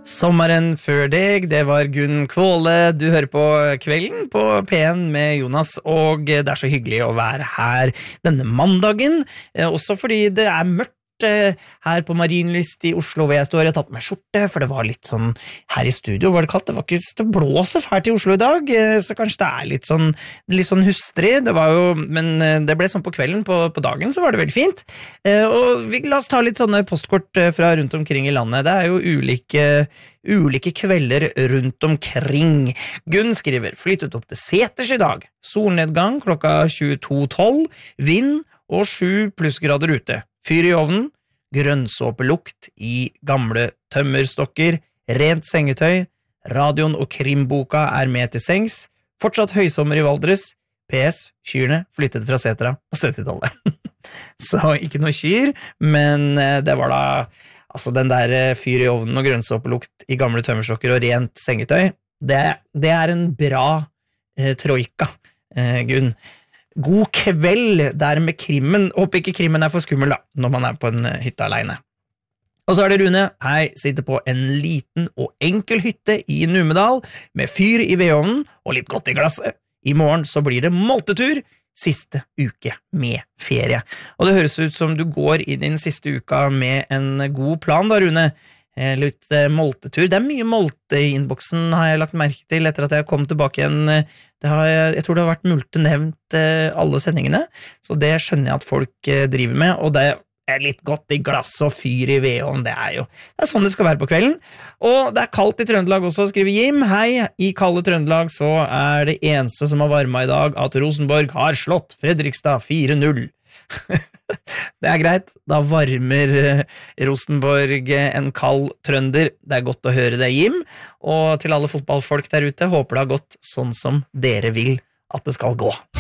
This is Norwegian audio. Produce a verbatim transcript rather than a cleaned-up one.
Sommeren før deg, det var Gunn Kvåle. Du hører på Kvelden på P en med Jonas, og det er så hyggelig å være her denne mandagen, også fordi det er mørkt her på Marienlyst i Oslo, hvor jeg står. Jeg har tatt på meg skjorte, for det var litt sånn her i studio var det kaldt. Det var ikke så blåse fælt i Oslo i dag, så kanskje det er litt sånn, litt sånn hustrig. Det var jo, men det ble sånn på kvelden. På, på dagen så var det veldig fint. Og vi, la oss ta litt sånne postkort fra rundt omkring i landet. Det er jo ulike, ulike kvelder rundt omkring. Gunn skriver: flyttet opp til Seters i dag. Solnedgang klokka tjueto tolv, vind og sju plussgrader ute. Fyr i ovnen, grønnsåpelukt i gamle tømmerstokker, rent sengetøy, radioen og krimboka er med til sengs, fortsatt høysommer i Valdres, P S, kyrne flyttet fra Setra på syttitallet. Så ikke noe kyr, men det var da, altså den der fyr i ovnen og grønnsåpelukt i gamle tømmerstokker og rent sengetøy, det, det er en bra eh, troika, eh, Gunn. God kveld der med krimmen. Håper ikke krimmen er for skummel da, når man er på en hytte alene. Og så er det Rune. Hei, sitter på en liten og enkel hytte i Numedal, med fyr i vedovnen og litt godt i glasset. I morgen så blir det moltetur, siste uke med ferie. Og det høres ut som du går inn i den siste uka med en god plan da, Rune. Litt moltetur. Det er mye molte i innboksen, har jeg lagt merke til, etter at jeg kom tilbake igjen. Det har, jeg tror det har vært multe nevnt alle sendingene, så det skjønner jeg at folk driver med, og det er litt godt i glass og fyr i vedovn. Det er jo det er sånn det skal være på kvelden. Og det er kaldt i Trøndelag også, skriver Jim. Hei, i kalde Trøndelag så er det eneste som har varma i dag at Rosenborg har slått Fredrikstad fire null. Det er greit, da varmer Rosenborg en kald trønder. Det er godt å høre det, Jim. Og til alle fotballfolk der ute, håper det har gått sånn som dere vil at det skal gå.